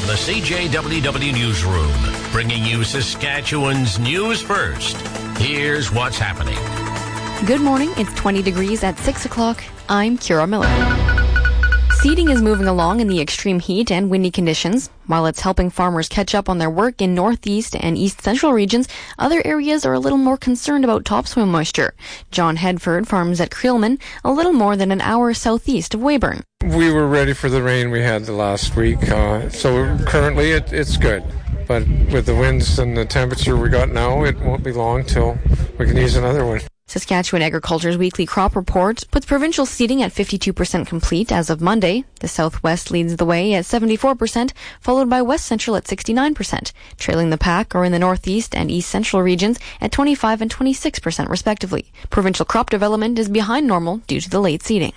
the CJWW Newsroom, bringing you Saskatchewan's news first. Here's what's happening. Good morning. It's 20 degrees at 6 o'clock. I'm Kira Miller. Seeding is moving along in the extreme heat and windy conditions. While it's helping farmers catch up on their work in northeast and east central regions, other areas are a little more concerned about topsoil moisture. John Hedford farms at Creelman, a little more than an hour southeast of Weyburn. We were ready for the rain we had the last week, so currently it's good. But with the winds and the temperature we got now, it won't be long till we can use another one. Saskatchewan Agriculture's weekly crop report puts provincial seeding at 52% complete as of Monday. The southwest leads the way at 74%, followed by west central at 69%. Trailing the pack are in the northeast and east central regions at 25 and 26% respectively. Provincial crop development is behind normal due to the late seeding.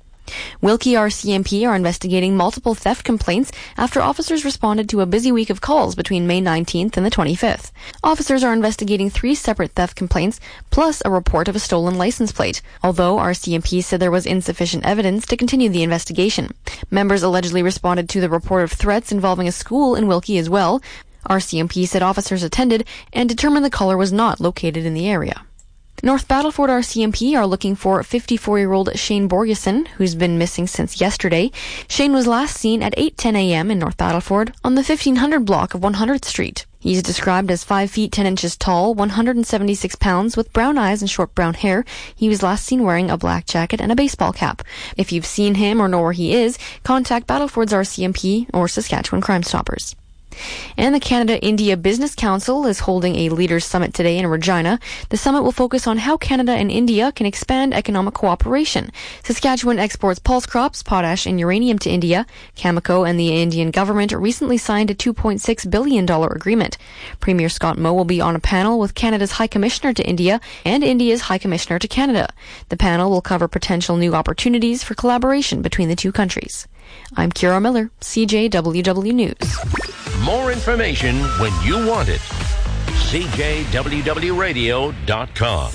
Wilkie RCMP are investigating multiple theft complaints after officers responded to a busy week of calls between May 19th and the 25th. Officers are investigating 3 separate theft complaints, plus a report of a stolen license plate, although RCMP said there was insufficient evidence to continue the investigation. Members allegedly responded to the report of threats involving a school in Wilkie as well. RCMP said officers attended and determined the caller was not located in the area. North Battleford RCMP are looking for 54-year-old Shane Borgeson, who's been missing since yesterday. Shane was last seen at 8:10 a.m. in North Battleford on the 1500 block of 100th Street. He's described as 5 feet 10 inches tall, 176 pounds, with brown eyes and short brown hair. He was last seen wearing a black jacket and a baseball cap. If you've seen him or know where he is, contact Battleford's RCMP or Saskatchewan Crime Stoppers. And the Canada-India Business Council is holding a Leaders Summit today in Regina. The summit will focus on how Canada and India can expand economic cooperation. Saskatchewan exports pulse crops, potash, and uranium to India. Cameco and the Indian government recently signed a $2.6 billion agreement. Premier Scott Moe will be on a panel with Canada's High Commissioner to India and India's High Commissioner to Canada. The panel will cover potential new opportunities for collaboration between the two countries. I'm Kira Miller, CJWW News. More information when you want it. CJWWRadio.com.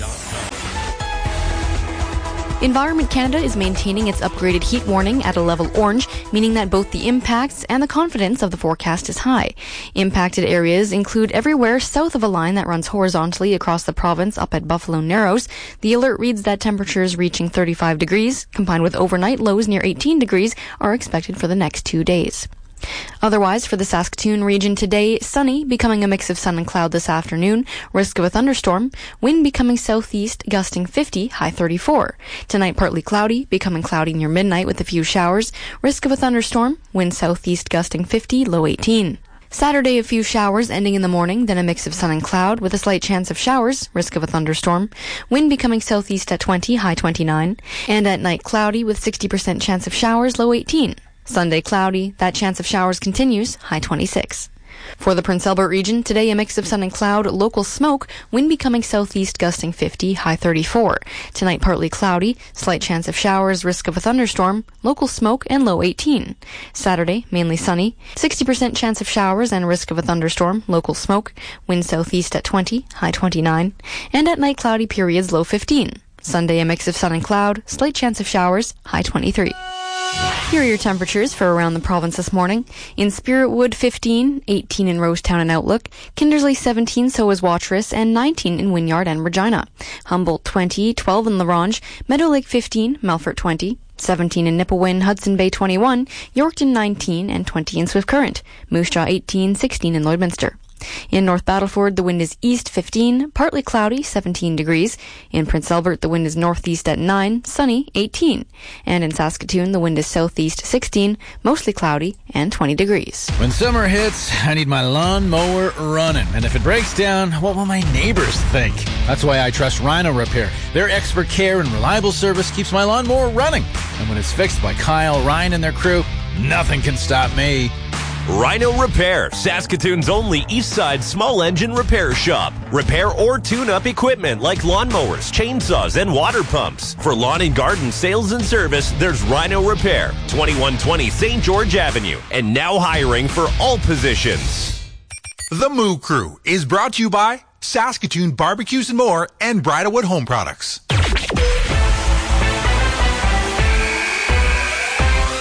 Environment Canada is maintaining its upgraded heat warning at a level orange, meaning that both the impacts and the confidence of the forecast is high. Impacted areas include everywhere south of a line that runs horizontally across the province up at Buffalo Narrows. The alert reads that temperatures reaching 35 degrees, combined with overnight lows near 18 degrees, are expected for the next 2 days. Otherwise, for the Saskatoon region today, sunny, becoming a mix of sun and cloud this afternoon, risk of a thunderstorm, wind becoming southeast, gusting 50, high 34. Tonight, partly cloudy, becoming cloudy near midnight with a few showers, risk of a thunderstorm, wind southeast gusting 50, low 18. Saturday, a few showers ending in the morning, then a mix of sun and cloud with a slight chance of showers, risk of a thunderstorm, wind becoming southeast at 20, high 29, and at night cloudy with 60% chance of showers, low 18. Sunday cloudy, that chance of showers continues, high 26. For the Prince Albert region, today a mix of sun and cloud, local smoke, wind becoming southeast gusting 50, high 34. Tonight partly cloudy, slight chance of showers, risk of a thunderstorm, local smoke, and low 18. Saturday, mainly sunny, 60% chance of showers and risk of a thunderstorm, local smoke, wind southeast at 20, high 29. And at night cloudy periods, low 15. Sunday a mix of sun and cloud, slight chance of showers, high 23. Here are your temperatures for around the province this morning. In Spiritwood, 15, 18 in Rosetown and Outlook, Kindersley 17, so is Watrous, and 19 in Wynyard and Regina. Humboldt 20, 12 in La Ronge, Meadow Lake 15, Melfort 20, 17 in Nipawin, Hudson Bay 21, Yorkton 19, and 20 in Swift Current, Moose Jaw 18, 16 in Lloydminster. In North Battleford, the wind is east 15, partly cloudy, 17 degrees. In Prince Albert, the wind is northeast at 9, sunny, 18. And in Saskatoon, the wind is southeast 16, mostly cloudy, and 20 degrees. When summer hits, I need my lawnmower running. And if it breaks down, what will my neighbors think? That's why I trust Rhino Repair. Their expert care and reliable service keeps my lawnmower running. And when it's fixed by Kyle, Ryan, and their crew, nothing can stop me. Rhino Repair, Saskatoon's only east-side small engine repair shop. Repair or tune-up equipment like lawnmowers, chainsaws, and water pumps. For lawn and garden sales and service, there's Rhino Repair, 2120 St. George Avenue, and now hiring for all positions. The Moo Crew is brought to you by Saskatoon Barbecues and More and Bridalwood Home Products.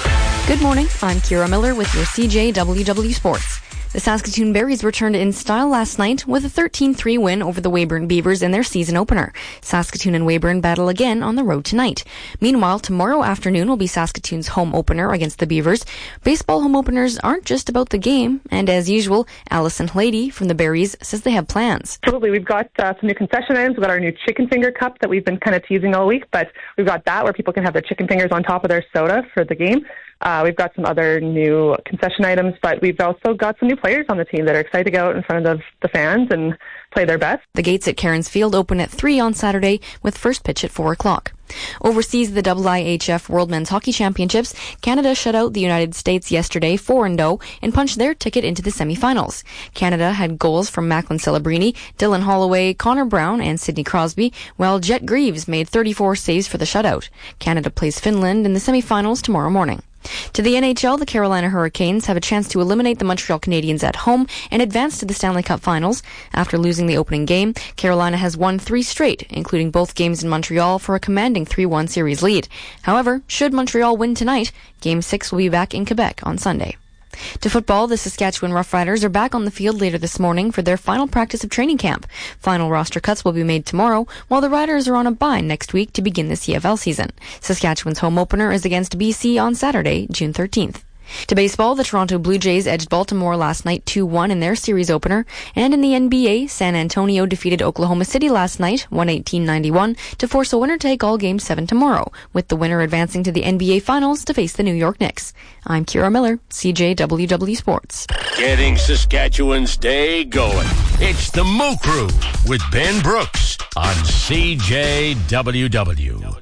Good morning, I'm Kira Miller with your CJWW Sports. The Saskatoon Berries returned in style last night with a 13-3 win over the Weyburn Beavers in their season opener. Saskatoon and Weyburn battle again on the road tonight. Meanwhile, tomorrow afternoon will be Saskatoon's home opener against the Beavers. Baseball home openers aren't just about the game, and as usual, Alison Hlady from the Berries says they have plans. Absolutely. We've got some new concession items. We've got our new chicken finger cup that we've been kind of teasing all week, but we've got that where people can have their chicken fingers on top of their soda for the game. We've got some other new concession items, but we've also got some new players on the team that are excited to go out in front of the fans and play their best. The gates at Cairns Field open at 3 on Saturday with first pitch at 4 o'clock. Overseas, the IIHF World Men's Hockey Championships, Canada shut out the United States yesterday 4-0 and punched their ticket into the semifinals. Canada had goals from Macklin Celebrini, Dylan Holloway, Connor Brown, and Sidney Crosby, while Jet Greaves made 34 saves for the shutout. Canada plays Finland in the semifinals tomorrow morning. To the NHL, the Carolina Hurricanes have a chance to eliminate the Montreal Canadiens at home and advance to the Stanley Cup Finals. After losing the opening game, Carolina has won 3 straight, including both games in Montreal for a commanding 3-1 series lead. However, should Montreal win tonight, Game 6 will be back in Quebec on Sunday. To football, the Saskatchewan Roughriders are back on the field later this morning for their final practice of training camp. Final roster cuts will be made tomorrow, while the Riders are on a bye next week to begin the CFL season. Saskatchewan's home opener is against BC on Saturday, June 13th. To baseball, the Toronto Blue Jays edged Baltimore last night 2-1 in their series opener. And in the NBA, San Antonio defeated Oklahoma City last night, 118-91, to force a winner-take-all Game 7 tomorrow, with the winner advancing to the NBA Finals to face the New York Knicks. I'm Kira Miller, CJWW Sports. Getting Saskatchewan's day going. It's the Moo Crew with Ben Brooks on CJWW.